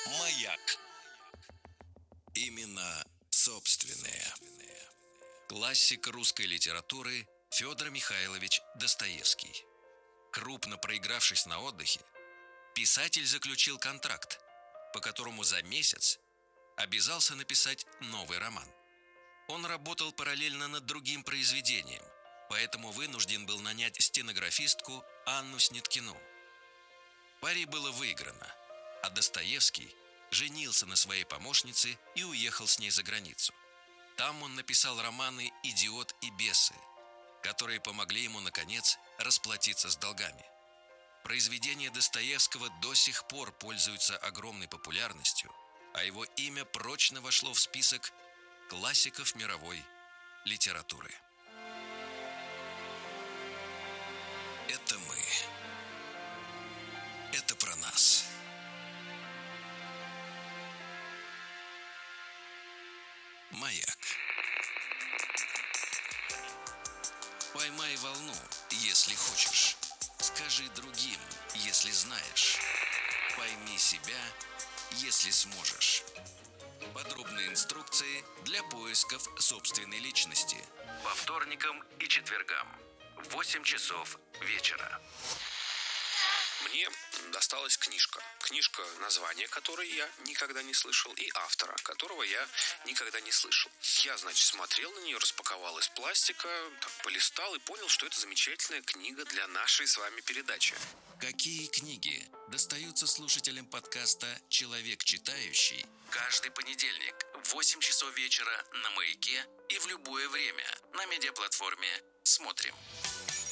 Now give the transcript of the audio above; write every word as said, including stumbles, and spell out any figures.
Маяк. Имена собственные. Классик русской литературы Федор Михайлович Достоевский. Крупно проигравшись на отдыхе, писатель заключил контракт, по которому за месяц обязался написать новый роман. Он работал параллельно над другим произведением, поэтому вынужден был нанять стенографистку Анну Сниткину. Пари было выиграно, а Достоевский женился на своей помощнице и уехал с ней за границу. Там он написал романы «Идиот» и «Бесы», которые помогли ему, наконец, расплатиться с долгами. Произведения Достоевского до сих пор пользуются огромной популярностью, а его имя прочно вошло в список классиков мировой литературы. Это мы. Это про нас. Маяк. Поймай волну, если хочешь. Скажи другим, если знаешь. Пойми себя, если сможешь. Подробные инструкции для поисков собственной личности. По вторникам и четвергам в восемь часов вечера. Мне досталась книжка. Книжка, название которой я никогда не слышал, и автора, которого я никогда не слышал. Я, значит, смотрел на нее, распаковал из пластика, так полистал и понял, что это замечательная книга для нашей с вами передачи. Какие книги достаются слушателям подкаста «Человек читающий» каждый понедельник в восемь часов вечера на Маяке и в любое время на медиаплатформе «Смотрим».